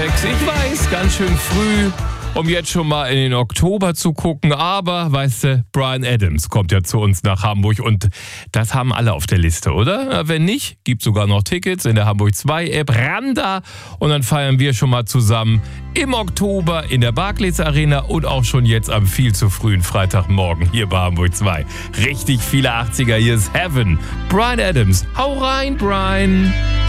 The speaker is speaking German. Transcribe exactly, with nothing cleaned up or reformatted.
sechs. Ich weiß, ganz schön früh, um jetzt schon mal in den Oktober zu gucken. Aber, weißt du, Bryan Adams kommt ja zu uns nach Hamburg und das haben alle auf der Liste, oder? Wenn nicht, gibt sogar noch Tickets in der Hamburg zwei App. Ran da und dann feiern wir schon mal zusammen im Oktober in der Barclays Arena und auch schon jetzt am viel zu frühen Freitagmorgen hier bei Hamburg zwei. Richtig viele achtziger, hier ist Heaven. Bryan Adams, hau rein, Bryan!